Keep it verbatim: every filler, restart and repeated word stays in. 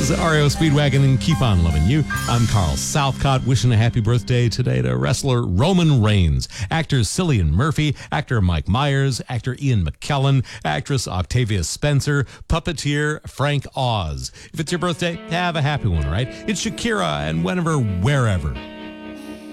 is R E O Speedwagon and Keep On Loving You. I'm Carl Southcott, wishing a happy birthday today to wrestler Roman Reigns, actors Cillian Murphy, actor Mike Myers, actor Ian McKellen, actress Octavia Spencer, puppeteer Frank Oz. If it's your birthday, have a happy one, all right? It's Shakira and Whenever, Wherever.